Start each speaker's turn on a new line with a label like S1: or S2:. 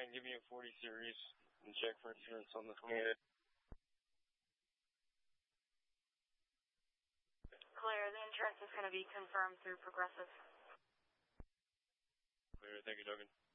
S1: and give me a 40 series and check for insurance on the 28.
S2: Clear. The insurance is going to be confirmed through Progressive.
S1: Clear. Thank you, Duggan.